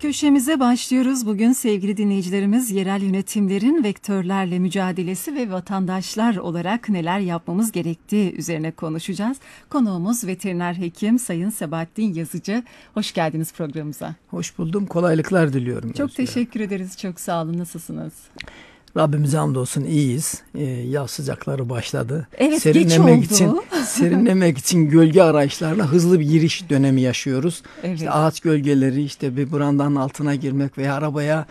Köşemize başlıyoruz. Bugün sevgili dinleyicilerimiz yerel yönetimlerin vektörlerle mücadelesi ve vatandaşlar olarak neler yapmamız gerektiği üzerine konuşacağız. Konuğumuz veteriner hekim Sayın Sebahattin Yazıcı. Hoş geldiniz programımıza. Hoş buldum. Kolaylıklar diliyorum. Çok teşekkür ederiz. Çok sağ olun. Nasılsınız? Rabbimize hamdolsun iyiyiz. Yaz sıcakları başladı. Evet, serinlemek için gölge arayışlarla hızlı bir giriş dönemi yaşıyoruz. Evet. İşte ağaç gölgeleri, işte bir brandanın altına girmek veya arabaya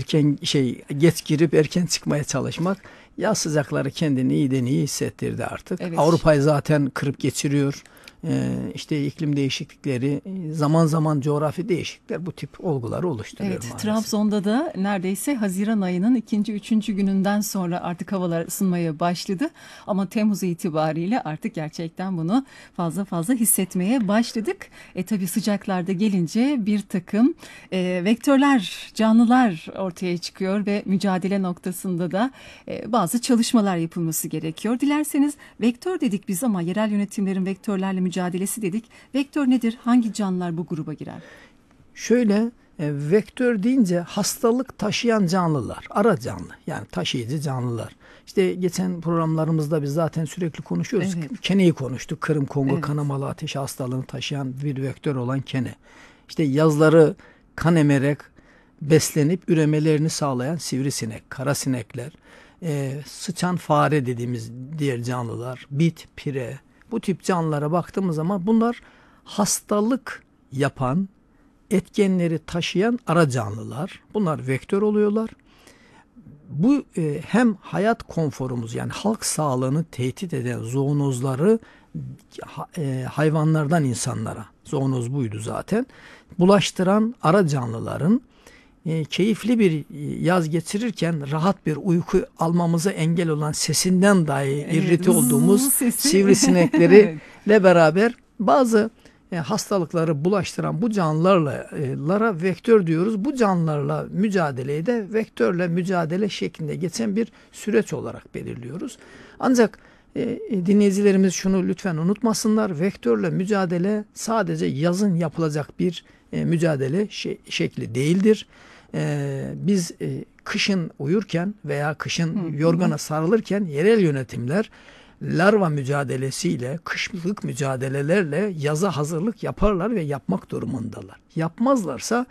geç girip erken çıkmaya çalışmak. Yaz sıcakları kendini iyiden iyi hissettirdi artık. Evet. Avrupa'yı zaten kırıp geçiriyor. İşte iklim değişiklikleri, zaman zaman coğrafi değişiklikler bu tip olguları oluşturuyor evet, maalesef. Trabzon'da da neredeyse Haziran ayının 2. 3. gününden sonra artık havalar ısınmaya başladı. Ama Temmuz itibariyle artık gerçekten bunu fazla hissetmeye başladık. Tabii sıcaklarda gelince bir takım vektörler, canlılar ortaya çıkıyor ve mücadele noktasında da bazı çalışmalar yapılması gerekiyor. Dilerseniz vektör dedik biz ama yerel yönetimlerin vektörlerle mücadelesi dedik. Vektör nedir? Hangi canlılar bu gruba girer? Şöyle, vektör deyince hastalık taşıyan canlılar, ara canlı, yani taşıyıcı canlılar. İşte geçen programlarımızda biz zaten sürekli konuşuyoruz. Evet. Keneyi konuştuk. Kırım-Kongo Evet. kanamalı ateş hastalığını taşıyan bir vektör olan kene. İşte yazları kan emerek beslenip üremelerini sağlayan sivrisinek, karasinekler, sıçan fare dediğimiz diğer canlılar, bit, pire. Bu tip canlılara baktığımız zaman bunlar hastalık yapan, etkenleri taşıyan ara canlılar. Bunlar vektör oluyorlar. Bu hem hayat konforumuz, yani halk sağlığını tehdit eden zoonozları hayvanlardan insanlara, zoonoz buydu zaten, bulaştıran ara canlıların keyifli bir yaz geçirirken rahat bir uyku almamıza engel olan sesinden dahi irrite olduğumuz sivrisineklerle beraber bazı hastalıkları bulaştıran bu canlılara vektör diyoruz. Bu canlılarla mücadeleyi de vektörle mücadele şeklinde geçen bir süreç olarak belirliyoruz. Ancak dinleyicilerimiz şunu lütfen unutmasınlar. Vektörle mücadele sadece yazın yapılacak bir mücadele şekli değildir. Biz kışın uyurken veya kışın yorgana sarılırken yerel yönetimler larva mücadelesiyle, kışlık mücadelelerle yaza hazırlık yaparlar ve yapmak durumundalar. Yapmazlarsa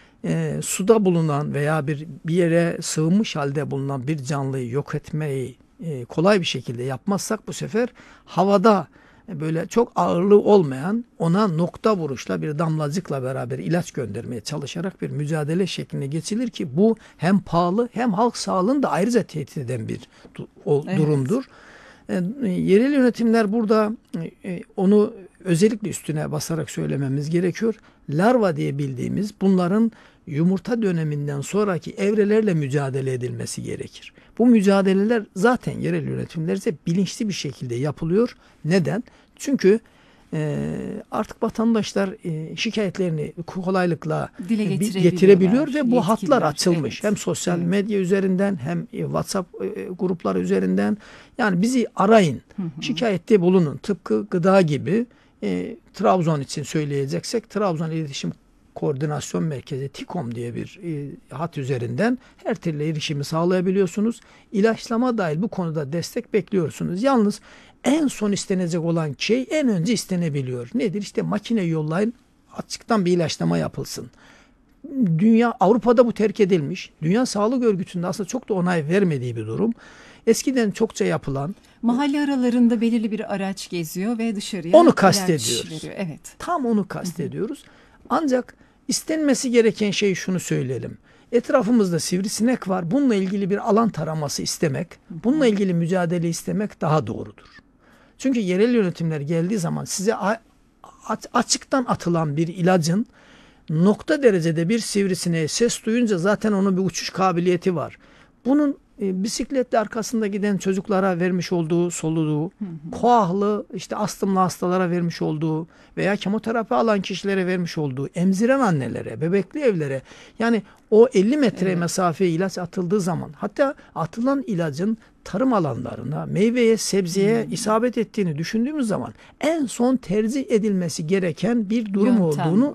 suda bulunan veya bir yere sığınmış halde bulunan bir canlıyı yok etmeyi kolay bir şekilde yapmazsak bu sefer havada böyle çok ağırlığı olmayan, ona nokta vuruşla bir damlacıkla beraber ilaç göndermeye çalışarak bir mücadele şekline geçilir ki bu hem pahalı hem halk sağlığını da ayrıca tehdit eden bir durumdur. Yerel yönetimler burada onu özellikle üstüne basarak söylememiz gerekiyor. Larva diye bildiğimiz bunların yumurta döneminden sonraki evrelerle mücadele edilmesi gerekir. Bu mücadeleler zaten yerel yönetimlerce bilinçli bir şekilde yapılıyor. Neden? Çünkü artık vatandaşlar şikayetlerini kolaylıkla dile getirebiliyor ve bu hatlar açılmış. Evet. Hem sosyal medya üzerinden hem WhatsApp grupları üzerinden. Yani bizi arayın, şikayette bulunun. Tıpkı gıda gibi Trabzon için söyleyeceksek Trabzon İletişim Koordinasyon Merkezi TİKOM diye bir hat üzerinden her türlü erişimi sağlayabiliyorsunuz. İlaçlama dahil bu konuda destek bekliyorsunuz. Yalnız en son istenecek olan şey en önce istenebiliyor. Nedir? İşte makine yollayın, açıktan bir ilaçlama yapılsın. Avrupa'da bu terk edilmiş. Dünya Sağlık Örgütü'nde aslında çok da onay vermediği bir durum. Eskiden çokça yapılan. Mahalle aralarında belirli bir araç geziyor ve dışarıya onu kastediyoruz. Evet. Tam onu kastediyoruz. Ancak istenmesi gereken şey şunu söyleyelim. Etrafımızda sivrisinek var. Bununla ilgili bir alan taraması istemek, bununla ilgili mücadele istemek daha doğrudur. Çünkü yerel yönetimler geldiği zaman size açıktan atılan bir ilacın nokta derecede bir sivrisineğe ses duyunca zaten onun bir uçuş kabiliyeti var. Bunun bisikletle arkasında giden çocuklara vermiş olduğu, soluduğu, koahlı, işte astımlı hastalara vermiş olduğu veya kemoterapi alan kişilere vermiş olduğu, emziren annelere, bebekli evlere, yani o 50 metre mesafeye ilaç atıldığı zaman, hatta atılan ilacın tarım alanlarına, meyveye, sebzeye isabet ettiğini düşündüğümüz zaman en son tercih edilmesi gereken bir durum olduğunu